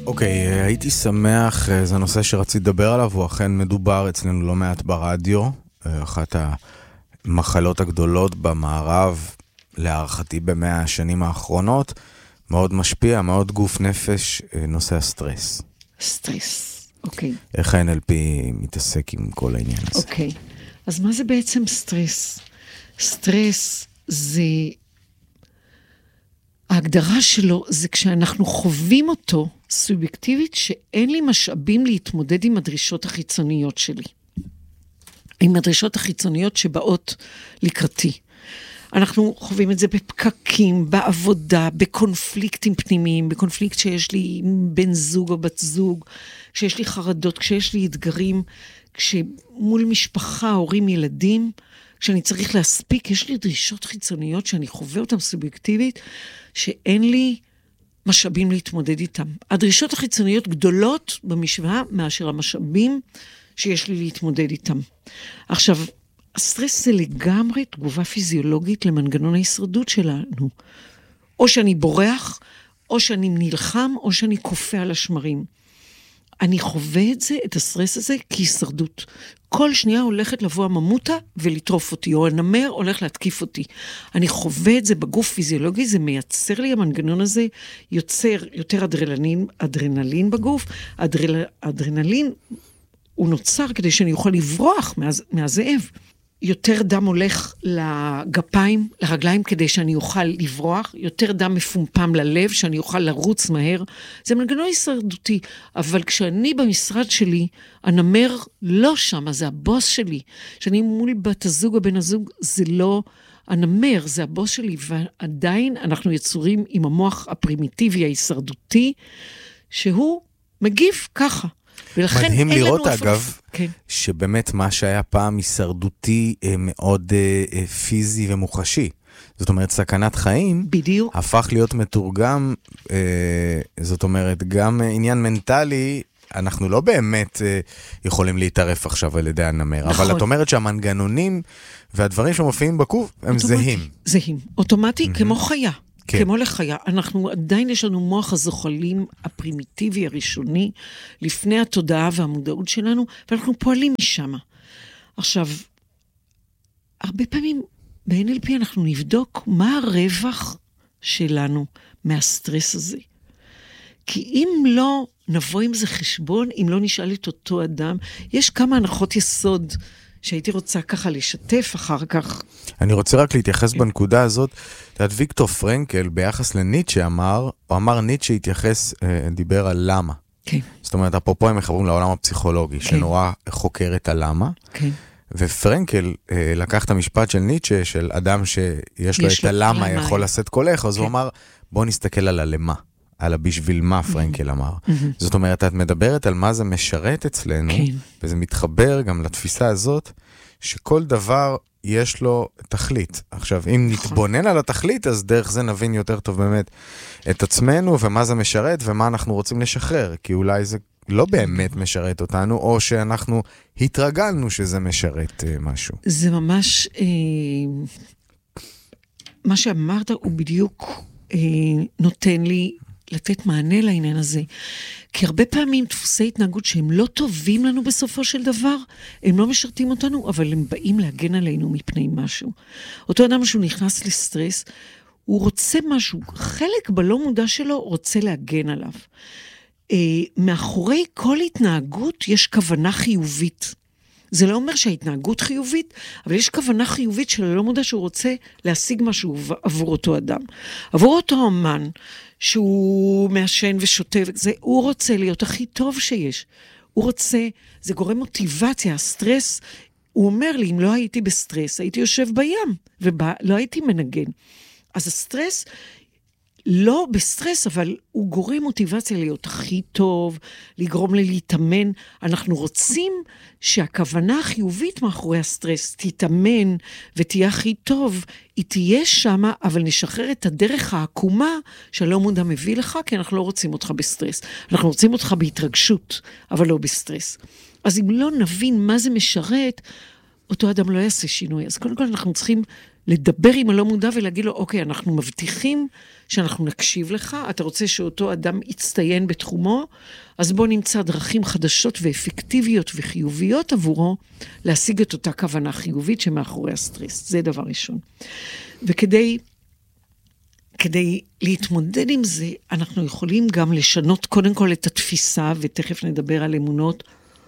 אוקיי, הייתי שמח, זה נושא שרציתי לדבר עליו, הוא אכן מדובר אצלנו לא מעט ברדיו, אחת המחלות הגדולות במערב, להערכתי במאה השנים האחרונות, מאוד משפיע, מאוד גוף נפש, נושא הסטרס. סטרס, אוקיי. איך ה-NLP מתעסק עם כל העניין הזה? אוקיי, אז מה זה בעצם סטרס? סטרס זה... ההגדרה שלו זה כשאנחנו חווים אותו סובייקטיבית, שאין לי משאבים להתמודד עם הדרישות החיצוניות שלי. עם הדרישות החיצוניות שבאות לקראתי. אנחנו חווים את זה בפקקים, בעבודה, בקונפליקטים פנימיים, בקונפליקט שיש לי עם בן זוג או בת זוג, כשיש לי חרדות, כשיש לי אתגרים, כשמול משפחה, הורים, ילדים, כשאני צריך להספיק, יש לי דרישות חיצוניות שאני חווה אותן סובייקטיבית, שאין לי משאבים להתמודד איתם. הדרישות החיצוניות גדולות במשוואה מאשר המשאבים שיש לי להתמודד איתם. עכשיו, הסטרס זה לגמרי תגובה פיזיולוגית למנגנון ההישרדות שלנו. או שאני בורח, או שאני נלחם, או שאני קופא על השמרים. אני חווה את זה, את הסטרס הזה, כהישרדות. כל שנייה הולכת לבוא הממותה ולטרוף אותי, או הנמר הולך להתקיף אותי. אני חווה את זה בגוף פיזיולוגי, זה מייצר לי, המנגנון הזה יוצר יותר אדרנלין בגוף. אדרנלין הוא נוצר כדי שאני אוכל לברוח מהזאב. יותר דם הולך לגפיים, לרגליים, כדי שאני אוכל לברוח, יותר דם מפומפם ללב, שאני אוכל לרוץ מהר. זה מנגנון הישרדותי, אבל כשאני במשרד שלי, הנמר לא שם, זה הבוס שלי. כשאני מול בת הזוג או בן הזוג, זה לא הנמר, זה הבוס שלי, ועדיין אנחנו יצורים עם המוח הפרימיטיבי, ההישרדותי, שהוא מגיב ככה. מדהים לראות אגב, כן. שבאמת מה שהיה פעם הישרדותי מאוד פיזי ומוחשי. זאת אומרת, סכנת חיים, בדיוק. הפך להיות מתורגם, זאת אומרת, גם עניין מנטלי, אנחנו לא באמת יכולים להתערף עכשיו על ידי הנמר, נכון. אבל את אומרת שהמנגנונים והדברים שמופיעים בקוף הם זהים. זהים, אוטומטי כמו חיה. כן. כמו לחיה, עדיין יש לנו מוח הזוחלים הפרימיטיבי הראשוני, לפני התודעה והמודעות שלנו, ואנחנו פועלים משם. עכשיו, הרבה פעמים ב-NLP אנחנו נבדוק מה הרווח שלנו מהסטרס הזה. כי אם לא נבוא עם זה חשבון, אם לא נשאל את אותו אדם, יש כמה הנחות יסוד שהייתי רוצה ככה לשתף אחר כך. אני רוצה רק להתייחס בנקודה הזאת, ויקטור פרנקל ביחס לניטשה הוא אמר ניטשה התייחס, דיבר על למה. כן. זאת אומרת, אפרופו הם מחברים לעולם הפסיכולוגי, שנורא חוקר את הלמה. כן. ופרנקל לקח את המשפט של ניטשה, של אדם שיש לו את הלמה יכול לשאת קולך, אז הוא אמר, בוא נסתכל על הלמה. על בשביל מה פרנקל אמר. זאת אומרת, את מדברת על מה זה משרת אצלנו, וזה מתחבר גם לתפיסה הזאת, שכל דבר יש לו תכלית. עכשיו, אם נתבונן על התכלית, אז דרך זה נבין יותר טוב באמת את עצמנו, ומה זה משרת, ומה אנחנו רוצים לשחרר, כי אולי זה לא באמת משרת אותנו, או שאנחנו התרגלנו שזה משרת משהו. זה ממש, מה שאמרת הוא בדיוק נותן לי לתת מענה לעניין הזה. כי הרבה פעמים דפוסי התנהגות שהם לא טובים לנו בסופו של דבר, הם לא משרתים אותנו, אבל הם באים להגן עלינו מפני משהו. אותו אדם שהוא נכנס לסטרס, הוא רוצה משהו, חלק בלא מודע שלו רוצה להגן עליו. מאחורי כל התנהגות יש כוונה חיובית. זה לא אומר שההתנהגות חיובית, אבל יש כוונה חיובית שלא מודע שהוא רוצה להשיג משהו עבור אותו אדם. עבור אותו אמן, שהוא מעשן ושותה, הוא רוצה להיות הכי טוב שיש. הוא רוצה, זה גורם מוטיבציה, הסטרס, הוא אומר לי, אם לא הייתי בסטרס, הייתי יושב בים, ולא הייתי מנגן. אז הסטרס, לא בסטרס, אבל הוא גורם מוטיבציה להיות הכי טוב, לגרום לי להתאמן. אנחנו רוצים שהכוונה החיובית מאחורי הסטרס תתאמן ותהיה הכי טוב, היא תהיה שמה, אבל נשחרר את הדרך העקומה שלא מודע מביא לך, כי אנחנו לא רוצים אותך בסטרס. אנחנו רוצים אותך בהתרגשות, אבל לא בסטרס. אז אם לא נבין מה זה משרת, אותו אדם לא יעשה שינוי. אז קודם כל אנחנו צריכים לדבר עם הלא מודע ולהגיד לו, אוקיי, אנחנו מבטיחים שאנחנו נקשיב לך, אתה רוצה שאותו אדם יצטיין בתחומו, אז בוא נמצא דרכים חדשות ואפקטיביות וחיוביות עבורו, להשיג את אותה כוונה חיובית שמאחורי הסטרס. זה דבר ראשון. וכדי להתמודד עם זה, אנחנו יכולים גם לשנות קודם כל את התפיסה, ותכף נדבר על אמונות,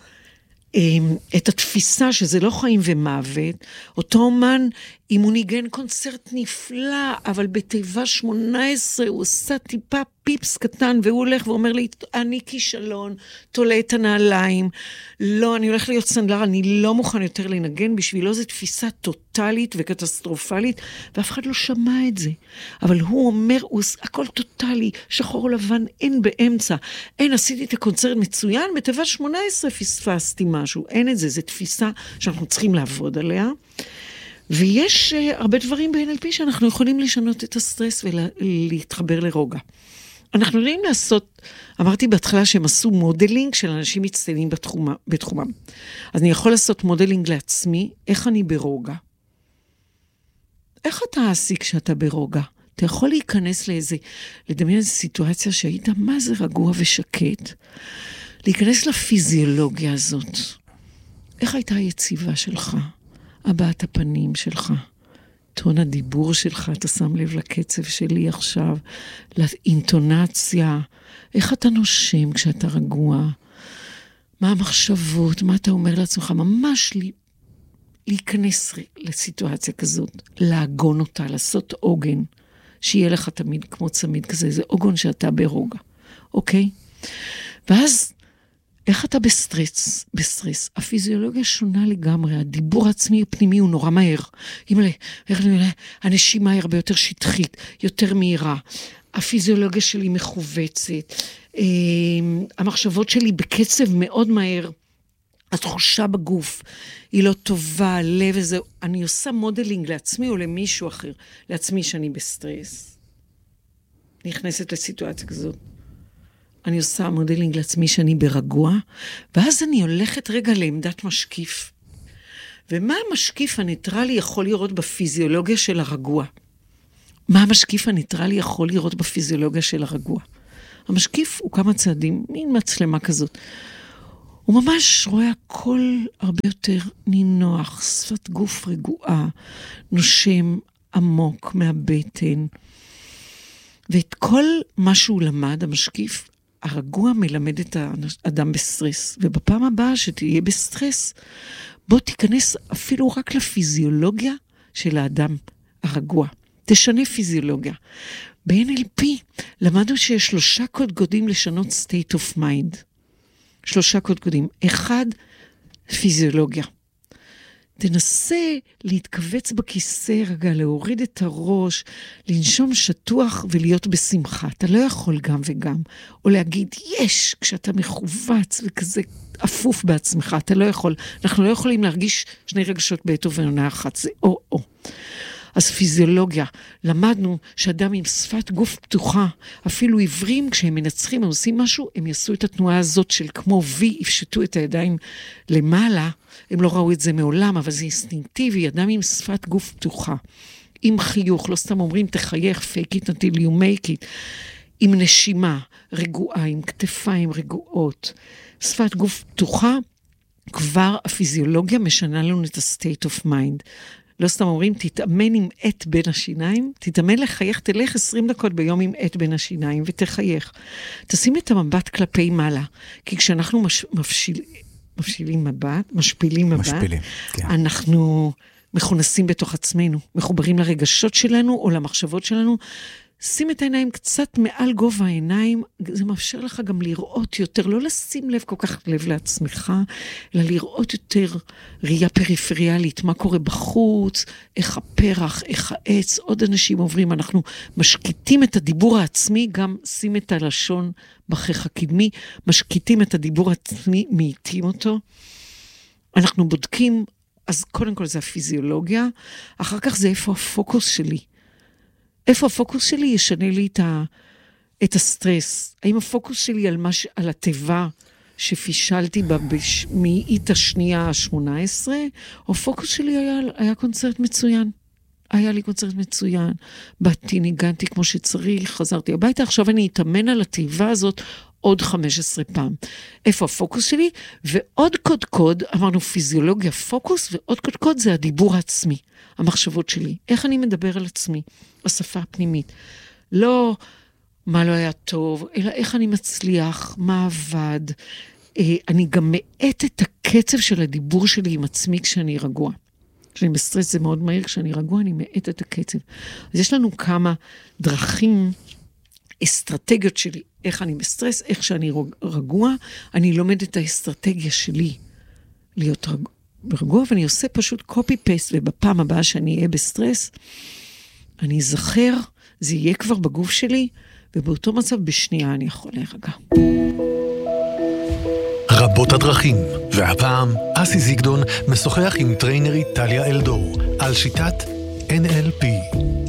את התפיסה שזה לא חיים ומוות, אותו אומן, אם הוא ניגן קונצרט נפלא, אבל בתיבה 18 הוא עושה טיפה פיפס קטן, והוא הולך ואומר לי, אני כישלון, תולה את הנעליים, לא, אני הולך להיות סנדלר, אני לא מוכן יותר לנגן, בשבילו זו תפיסה טוטלית וקטסטרופלית, ואף אחד לא שמע את זה. אבל הוא אומר, הכל טוטלי, שחור לבן, אין באמצע, אין, עשיתי את הקונצרט מצוין, בתיבה 18 פספסתי משהו, אין את זה, זו תפיסה שאנחנו צריכים לעבוד עליה, ויש הרבה דברים ב-NLP שאנחנו יכולים לשנות את הסטרס ולהתחבר לרוגע. אנחנו יכולים לעשות, אמרתי בהתחלה שהם עשו מודלינג של אנשים מצטיינים בתחומם. אז אני יכול לעשות מודלינג לעצמי, איך אני ברוגע. איך אתה עשי כשאתה ברוגע? אתה יכול להיכנס לדמיין איזו סיטואציה שהיית מה זה רגוע ושקט, להיכנס לפיזיולוגיה הזאת. איך הייתה היציבה שלך? הבעת הפנים שלך, טון הדיבור שלך, אתה שם לב לקצב שלי עכשיו, לאינטונציה, איך אתה נושם כשאתה רגוע, מה המחשבות, מה אתה אומר לעצמך, ממש להיכנס לסיטואציה כזאת, להגון אותה, לעשות עוגן, שיהיה לך תמיד כמו צמיד כזה, זה עוגן שאתה ברוגע, אוקיי? ואז, איך אתה בסטרס? הפיזיולוגיה שונה לגמרי, הדיבור העצמי הפנימי הוא נורא מהר. הנשימה היא הרבה יותר שטחית, יותר מהירה. הפיזיולוגיה שלי מכווצת, המחשבות שלי בקצב מאוד מהר, התחושה בגוף היא לא טובה, הלב וזה, אני עושה מודלינג לעצמי או למישהו אחר, לעצמי שאני בסטרס. נכנסת לסיטואציה כזאת. אני עושה מודלינג לעצמי שאני ברגוע, ואז אני הולכת רגע לעמדת משקיף. ומה המשקיף הניטרלי יכול לראות בפיזיולוגיה של הרגוע? מה המשקיף הניטרלי יכול לראות בפיזיולוגיה של הרגוע? המשקיף הוא כמה צעדים, מין מצלמה כזאת. הוא ממש רואה הכל הרבה יותר נינוח, שפת גוף רגועה, נושם עמוק מהבטן. ואת כל מה שהוא למד, המשקיף, הרגוע מלמד את האדם בסטרס, ובפעם הבאה שתהיה בסטרס, בוא תיכנס אפילו רק לפיזיולוגיה של האדם הרגוע. תשנה פיזיולוגיה. ב-NLP למדנו שיש 3 קודקודים לשנות state of mind. 3 קודקודים. 1, פיזיולוגיה. תנסה להתכווץ בכיסא רגע, להוריד את הראש, לנשום שטוח ולהיות בשמחה. אתה לא יכול גם וגם. או להגיד, יש, כשאתה מכווץ וכזה אפוף בעצמך, אתה לא יכול. אנחנו לא יכולים להרגיש 2 רגשות בעת ובעונה אחת. זה או. אז פיזיולוגיה, למדנו שאדם עם שפת גוף פתוחה, אפילו עיוורים כשהם מנצחים, הם עושים משהו, הם יעשו את התנועה הזאת של כמו וי, יפשטו את הידיים למעלה, הם לא ראו את זה מעולם, אבל זה אינסטינקטיבי, אדם עם שפת גוף פתוחה, עם חיוך, לא סתם אומרים תחייך, fake it until you make it, עם נשימה רגועה, עם כתפיים רגועות, שפת גוף פתוחה, כבר הפיזיולוגיה משנה לנו את ה-state of mind, לא סתם אומרים, תתאמן עם עת בין השיניים, תתאמן לחייך, תלך 20 דקות ביום עם עת בין השיניים ותחייך. תשים את המבט כלפי מעלה, כי כשאנחנו משפילים מבט, כן. אנחנו מכונסים בתוך עצמנו, מחוברים לרגשות שלנו או למחשבות שלנו, שים את העיניים קצת מעל גובה העיניים, זה מאפשר לך גם לראות יותר, לא לשים לב כל כך לב לעצמך, אלא לראות יותר ראייה פריפריאלית, מה קורה בחוץ, איך הפרח, איך העץ, עוד אנשים עוברים, אנחנו משקיטים את הדיבור העצמי, גם שים את הלשון בחך הקדמי, משקיטים את הדיבור העצמי, מאיטים אותו, אנחנו בודקים, אז קודם כל זה הפיזיולוגיה, אחר כך זה איפה הפוקוס שלי, איפה הפוקוס שלי ישנה לי את הסטרס? האם הפוקוס שלי על התיבה שפישלתי בה מאית השנייה ה-18, או הפוקוס שלי היה קונצרט מצוין? היה לי קונצרט מצוין, באתי, ניגנתי כמו שצריך, חזרתי הביתה, עכשיו אני אתאמן על התיבה הזאת עוד 15 פעם. איפה הפוקוס שלי? ועוד קוד, אמרנו פיזיולוגיה פוקוס, ועוד קוד זה הדיבור העצמי, המחשבות שלי. איך אני מדבר על עצמי? השפה הפנימית. לא מה לא היה טוב, אלא איך אני מצליח, מה עבד. אני גם מאט את הקצב של הדיבור שלי עם עצמי כשאני רגוע. כשאני בסטרס זה מאוד מהיר, כשאני רגוע אני מאט את הקצב. אז יש לנו כמה דרכים, אסטרטגיות שלי, איך אני בסטרס, איך שאני רגוע, אני לומד את האסטרטגיה שלי להיות רגוע, ואני עושה פשוט קופי-פייסט, ובפעם הבאה שאני אהיה בסטרס, אני אזכר, זה יהיה כבר בגוף שלי, ובאותו מצב בשנייה אני יכול להירגע. רבות הדרכים, והפעם אסי זיגדון משוחח עם טריינרית טליה אלדור על שיטת NLP.